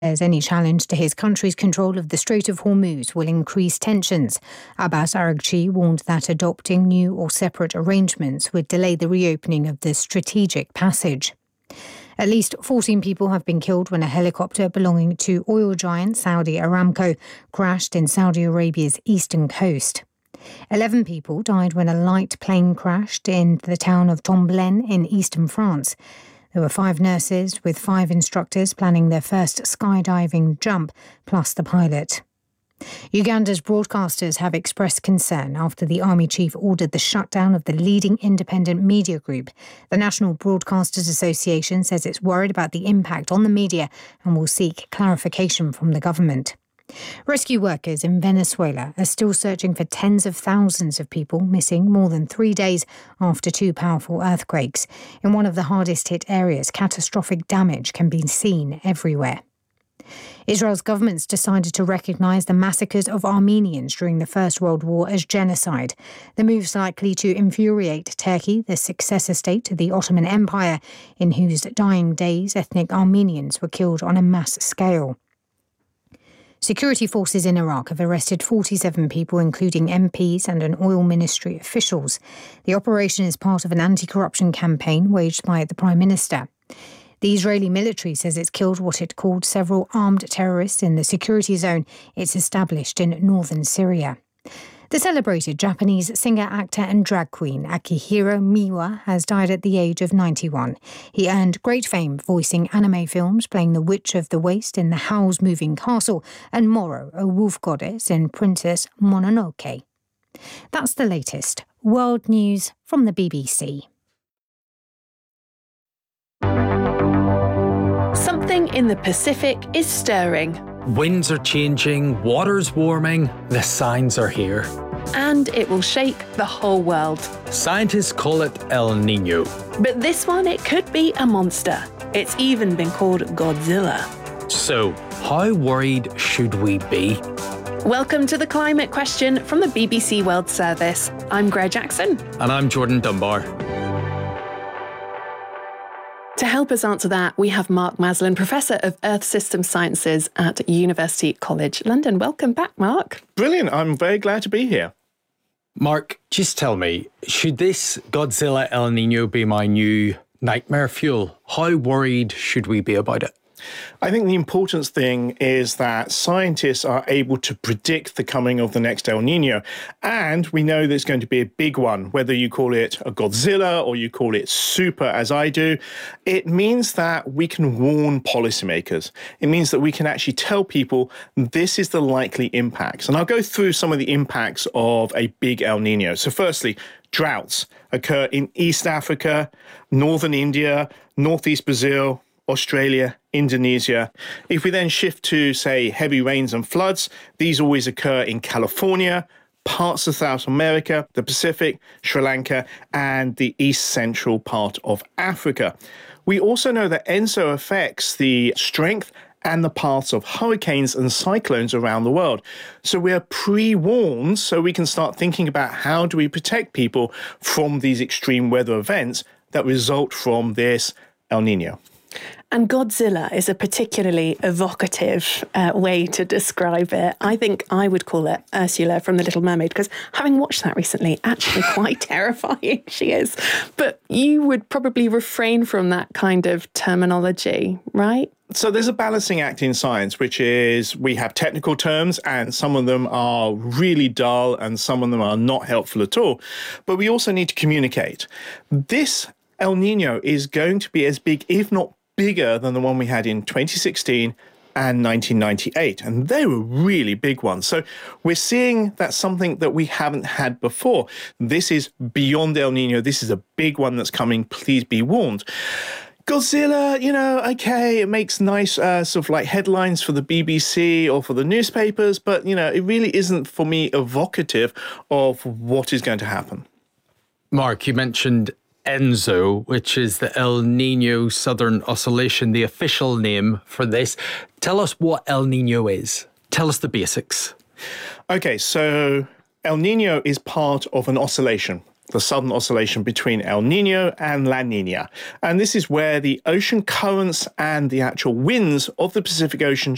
As any challenge to his country's control of the Strait of Hormuz will increase tensions. Abbas Araghchi warned that adopting new or separate arrangements would delay the reopening of the strategic passage. At least 14 people have been killed when a helicopter belonging to oil giant Saudi Aramco crashed in Saudi Arabia's eastern coast. 11 people died when a light plane crashed in the town of Tomblaine in eastern France. There were 5 nurses with 5 instructors planning their first skydiving jump, plus the pilot. Uganda's broadcasters have expressed concern after the army chief ordered the shutdown of the leading independent media group. The National Broadcasters Association says it's worried about the impact on the media and will seek clarification from the government. Rescue workers in Venezuela are still searching for tens of thousands of people missing more than 3 days after 2 powerful earthquakes. In one of the hardest hit areas, catastrophic damage can be seen everywhere. Israel's government's decided to recognise the massacres of Armenians during the First World War as genocide. The move's likely to infuriate Turkey, the successor state to the Ottoman Empire, in whose dying days ethnic Armenians were killed on a mass scale. Security forces in Iraq have arrested 47 people, including MPs and an oil ministry officials. The operation is part of an anti-corruption campaign waged by the Prime Minister. The Israeli military says it's killed what it called several armed terrorists in the security zone it's established in northern Syria. The celebrated Japanese singer, actor and drag queen Akihiro Miwa has died at the age of 91. He earned great fame voicing anime films, playing the Witch of the Waste in The Howl's Moving Castle and Moro, a wolf goddess in Princess Mononoke. That's the latest world news from the BBC. Something in the Pacific is stirring. Winds are changing, water's warming, the signs are here. And it will shake the whole world. Scientists call it El Niño. But this one, it could be a monster. It's even been called Godzilla. So, how worried should we be? Welcome to The Climate Question from the BBC World Service. I'm Greg Jackson. And I'm Jordan Dunbar. To help us answer that, we have Mark Maslin, Professor of Earth System Sciences at University College London. Welcome back, Mark. Brilliant. I'm very glad to be here. Mark, just tell me, should this Godzilla El Niño be my new nightmare fuel? How worried should we be about it? I think the important thing is that scientists are able to predict the coming of the next El Niño. And we know there's going to be a big one, whether you call it a Godzilla or you call it super, as I do. It means that we can warn policymakers. It means that we can actually tell people this is the likely impacts. And I'll go through some of the impacts of a big El Niño. So firstly, droughts occur in East Africa, northern India, northeast Brazil, Australia, Indonesia. If we then shift to, say, heavy rains and floods, these always occur in California, parts of South America, the Pacific, Sri Lanka, and the east central part of Africa. We also know that ENSO affects the strength and the paths of hurricanes and cyclones around the world. So we are pre-warned so we can start thinking about how do we protect people from these extreme weather events that result from this El Niño. And Godzilla is a particularly evocative way to describe it. I think I would call it Ursula from The Little Mermaid, because having watched that recently, actually quite terrifying she is. But you would probably refrain from that kind of terminology, right? So there's a balancing act in science, which is we have technical terms and some of them are really dull and some of them are not helpful at all. But we also need to communicate. This El Niño is going to be as big, if not bigger, than the one we had in 2016 and 1998. And they were really big ones. So we're seeing that's something that we haven't had before. This is beyond El Niño. This is a big one that's coming. Please be warned. Godzilla, okay, it makes nice sort of like headlines for the BBC or for the newspapers, but, it really isn't, for me, evocative of what is going to happen. Mark, you mentioned ENSO, which is the El Niño Southern Oscillation, the official name for this. Tell us what El Niño is. Tell us the basics. Okay, so El Niño is part of an oscillation, the southern oscillation between El Niño and La Niña. And this is where the ocean currents and the actual winds of the Pacific Ocean